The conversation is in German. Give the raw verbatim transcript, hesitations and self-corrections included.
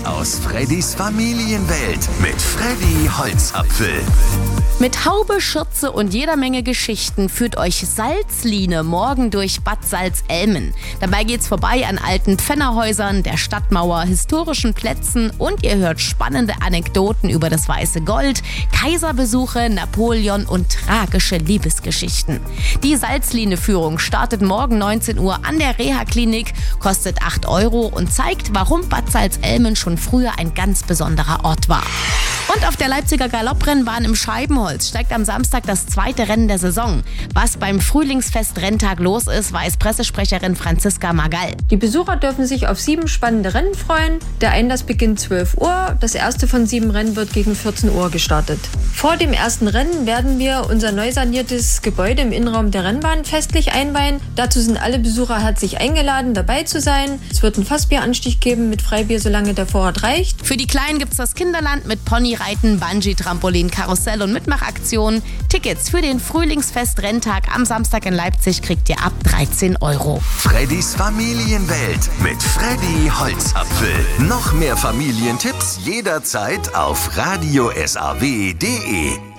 aus Freddys Familienwelt mit Freddy Holzapfel. Mit Haube, Schürze und jeder Menge Geschichten führt euch Salzline morgen durch Bad Salzelmen. Dabei geht's vorbei an alten Pfännerhäusern, der Stadtmauer, historischen Plätzen und ihr hört spannende Anekdoten über das Weiße Gold, Kaiserbesuche, Napoleon und tragische Liebesgeschichten. Die Salzline-Führung startet morgen neunzehn Uhr an der Reha-Klinik, kostet acht Euro und zeigt, warum Bad Salzelmen schon früher ein ganz besonderer Ort war. Und auf der Leipziger Galopprennbahn im Scheibenholz steigt am Samstag das zweite Rennen der Saison. Was beim Frühlingsfest-Renntag los ist, weiß Pressesprecherin Franziska Magall. Die Besucher dürfen sich auf sieben spannende Rennen freuen. Der Einlass beginnt zwölf Uhr. Das erste von sieben Rennen wird gegen vierzehn Uhr gestartet. Vor dem ersten Rennen werden wir unser neu saniertes Gebäude im Innenraum der Rennbahn festlich einweihen. Dazu sind alle Besucher herzlich eingeladen, dabei zu sein. Es wird einen Fassbieranstich geben mit Freibier, solange der Vorrat reicht. Für die Kleinen gibt's das Kinderland mit Ponyreiten, Bungee-Trampolin, Karussell und Mitmachaktionen. Tickets für den Frühlingsfest-Renntag am Samstag in Leipzig kriegt ihr ab dreizehn Euro. Freddys Familienwelt mit Freddy Holzapfel. Noch mehr Familientipps jederzeit auf radio s a w punkt d e.